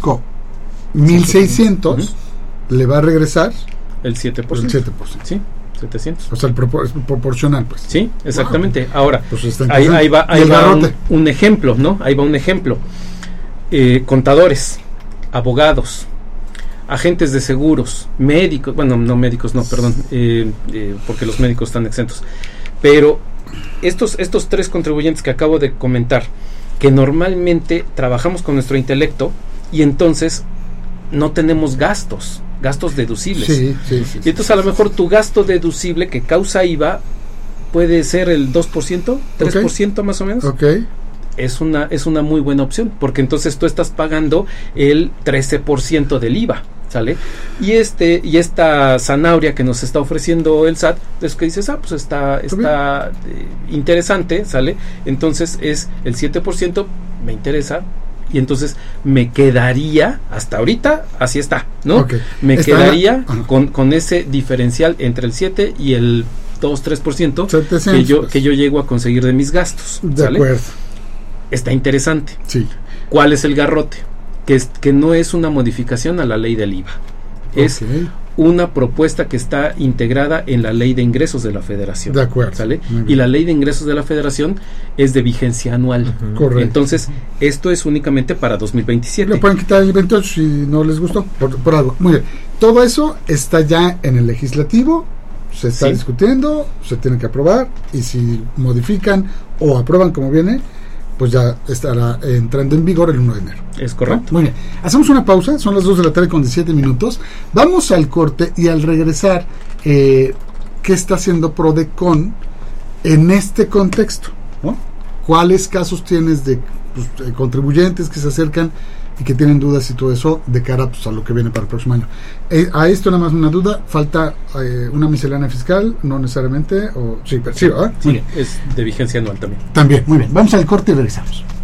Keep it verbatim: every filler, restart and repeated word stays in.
deduzco mil seiscientos, uh-huh. le va a regresar el siete por ciento. El siete por ciento. Sí, setecientos. O sea, el propor- es proporcional, pues. Sí, exactamente. Wow. Ahora, pues ahí, ahí va, ahí va un, un ejemplo, ¿no? Ahí va un ejemplo. Eh, contadores, abogados, agentes de seguros, médicos, bueno, no médicos, no, perdón, eh, eh, porque los médicos están exentos. Pero estos, estos tres contribuyentes que acabo de comentar, que normalmente trabajamos con nuestro intelecto y entonces no tenemos gastos, gastos deducibles. Sí, sí, sí, y entonces a lo mejor tu gasto deducible que causa I V A puede ser el dos por ciento, tres por ciento okay. más o menos. Ok. Es una, es una muy buena opción, porque entonces tú estás pagando el trece por ciento del I V A, ¿sale? Y este, y esta zanahoria que nos está ofreciendo el S A T, es que dices, ah, pues está, está eh, interesante, ¿sale? Entonces es el siete por ciento, me interesa, y entonces me quedaría, hasta ahorita, así está, ¿no? Okay. Me está quedaría uh-huh. con, con ese diferencial entre el siete y el dos, tres por ciento que yo, que yo llego a conseguir de mis gastos, ¿sale? De acuerdo. Está interesante. Sí. ¿Cuál es el garrote? Que, es, que no es una modificación a la ley del I V A. Es okay. una propuesta que está integrada en la ley de ingresos de la Federación. De acuerdo. ¿Sale? Y la ley de ingresos de la Federación es de vigencia anual. Uh-huh. Correcto. Entonces, esto es únicamente para dos mil veintisiete. Lo pueden quitar el veintiocho si no les gustó, por, por algo. Muy bien. Todo eso está ya en el legislativo, se está sí. discutiendo, se tiene que aprobar, y si modifican o aprueban como viene, pues ya estará entrando en vigor el uno de enero. Es correcto. ¿No? Muy bien. Hacemos una pausa, son las dos de la tarde con diecisiete minutos. Vamos al corte y al regresar, eh, ¿qué está haciendo Prodecon en este contexto? ¿No? ¿Cuáles casos tienes de pues, contribuyentes que se acercan y que tienen dudas y todo eso de cara pues, a lo que viene para el próximo año? Eh, a esto nada más una duda, falta eh, una miscelánea fiscal, no necesariamente, o sí, pero sí, ¿verdad? Sí, es de vigencia anual también. También, muy bien. Vamos al corte y regresamos.